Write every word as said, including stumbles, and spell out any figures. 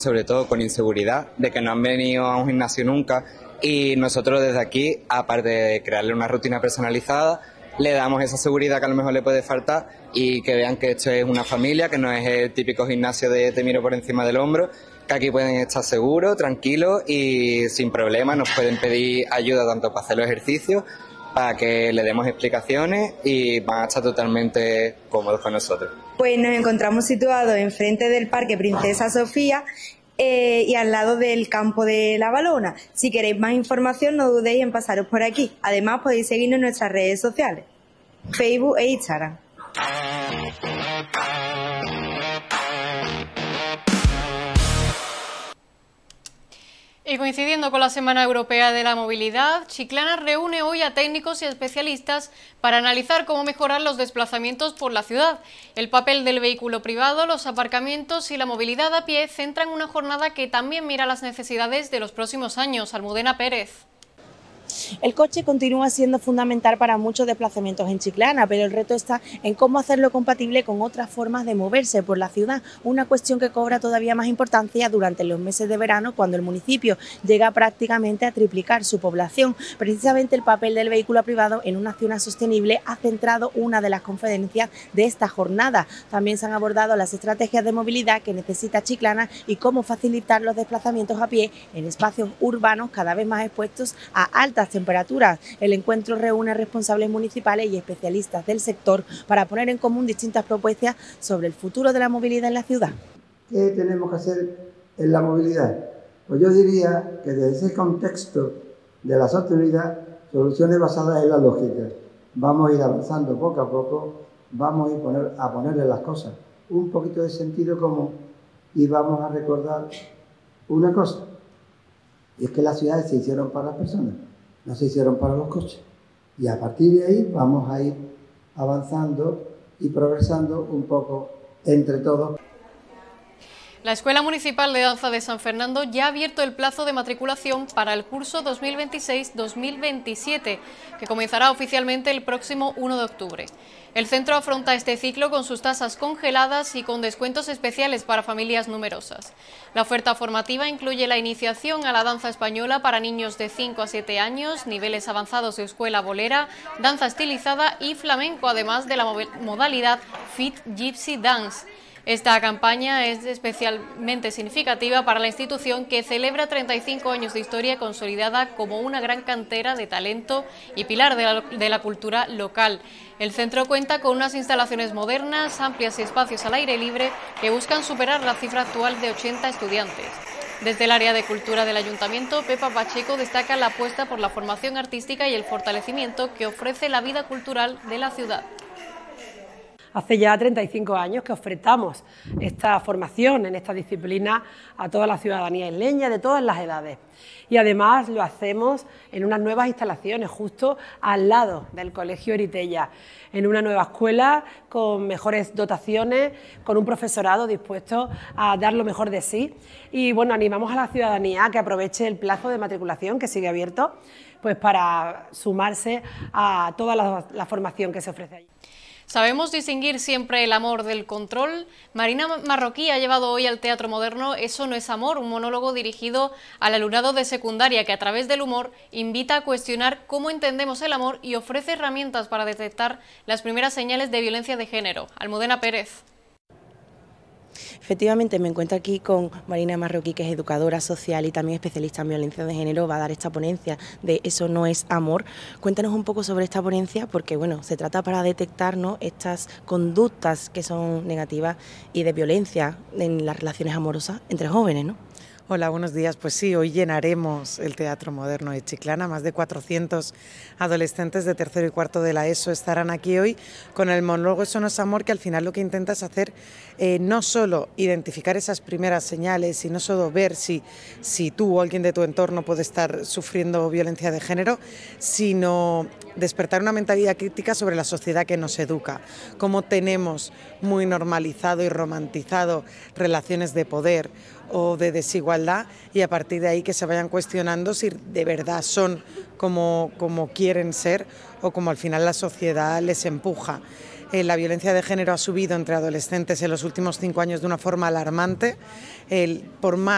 sobre todo con inseguridad, de que no han venido a un gimnasio nunca, y nosotros desde aquí, aparte de crearle una rutina personalizada, le damos esa seguridad que a lo mejor le puede faltar y que vean que esto es una familia, que no es el típico gimnasio de te miro por encima del hombro, que aquí pueden estar seguros, tranquilos y sin problemas. Nos pueden pedir ayuda tanto para hacer los ejercicios, para que le demos explicaciones, y van a estar totalmente cómodos con nosotros. Pues nos encontramos situados enfrente del Parque Princesa Sofía eh, y al lado del campo de La Valona. Si queréis más información, no dudéis en pasaros por aquí. Además, podéis seguirnos en nuestras redes sociales, Facebook e Instagram. Y coincidiendo con la Semana Europea de la Movilidad, Chiclana reúne hoy a técnicos y especialistas para analizar cómo mejorar los desplazamientos por la ciudad. El papel del vehículo privado, los aparcamientos y la movilidad a pie centran una jornada que también mira las necesidades de los próximos años. Almudena Pérez. El coche continúa siendo fundamental para muchos desplazamientos en Chiclana, pero el reto está en cómo hacerlo compatible con otras formas de moverse por la ciudad, una cuestión que cobra todavía más importancia durante los meses de verano, cuando el municipio llega prácticamente a triplicar su población. Precisamente el papel del vehículo privado en una ciudad sostenible ha centrado una de las conferencias de esta jornada. También se han abordado las estrategias de movilidad que necesita Chiclana y cómo facilitar los desplazamientos a pie en espacios urbanos cada vez más expuestos a altas temperaturas. El encuentro reúne responsables municipales y especialistas del sector para poner en común distintas propuestas sobre el futuro de la movilidad en la ciudad. ¿Qué tenemos que hacer en la movilidad? Pues yo diría que desde ese contexto de la sostenibilidad, soluciones basadas en la lógica. Vamos a ir avanzando poco a poco, vamos a, ir poner, a ponerle las cosas un poquito de sentido común y vamos a recordar una cosa, y es que las ciudades se hicieron para las personas, no se hicieron para los coches. Y a partir de ahí vamos a ir avanzando y progresando un poco entre todos. La Escuela Municipal de Danza de San Fernando ya ha abierto el plazo de matriculación para el curso dos mil veintiséis dos mil veintisiete, que comenzará oficialmente el próximo uno de octubre. El centro afronta este ciclo con sus tasas congeladas y con descuentos especiales para familias numerosas. La oferta formativa incluye la iniciación a la danza española para niños de cinco a siete años, niveles avanzados de escuela bolera, danza estilizada y flamenco, además de la modalidad Fit Gypsy Dance. Esta campaña es especialmente significativa para la institución, que celebra treinta y cinco años de historia consolidada como una gran cantera de talento y pilar de la, de la cultura local. El centro cuenta con unas instalaciones modernas, amplias y espacios al aire libre que buscan superar la cifra actual de ochenta estudiantes. Desde el área de cultura del Ayuntamiento, Pepa Pacheco destaca la apuesta por la formación artística y el fortalecimiento que ofrece la vida cultural de la ciudad. Hace ya treinta y cinco años que ofertamos esta formación en esta disciplina a toda la ciudadanía isleña de todas las edades. Y además lo hacemos en unas nuevas instalaciones, justo al lado del Colegio Eritella, en una nueva escuela con mejores dotaciones, con un profesorado dispuesto a dar lo mejor de sí. Y bueno, animamos a la ciudadanía a que aproveche el plazo de matriculación que sigue abierto, pues para sumarse a toda la, la formación que se ofrece allí. ¿Sabemos distinguir siempre el amor del control? Marina Marroquí ha llevado hoy al Teatro Moderno Eso no es amor, un monólogo dirigido al alumnado de secundaria que a través del humor invita a cuestionar cómo entendemos el amor y ofrece herramientas para detectar las primeras señales de violencia de género. Almudena Pérez. Efectivamente, me encuentro aquí con Marina Marroquí, que es educadora social y también especialista en violencia de género. Va a dar esta ponencia de Eso no es amor. Cuéntanos un poco sobre esta ponencia, porque bueno, se trata para detectar, ¿no?, estas conductas que son negativas y de violencia en las relaciones amorosas entre jóvenes, ¿no? Hola, buenos días. Pues sí, hoy llenaremos el Teatro Moderno de Chiclana. Más de cuatrocientos adolescentes de tercero y cuarto de la ESO estarán aquí hoy con el monólogo Eso no es amor, que al final lo que intenta es hacer eh, no solo identificar esas primeras señales y no solo ver si, si tú o alguien de tu entorno puede estar sufriendo violencia de género, sino despertar una mentalidad crítica sobre la sociedad que nos educa, cómo tenemos muy normalizado y romantizado relaciones de poder o de desigualdad, y a partir de ahí que se vayan cuestionando si de verdad son como, como quieren ser o como al final la sociedad les empuja. Eh, la violencia de género ha subido entre adolescentes en los últimos cinco años de una forma alarmante. El, por más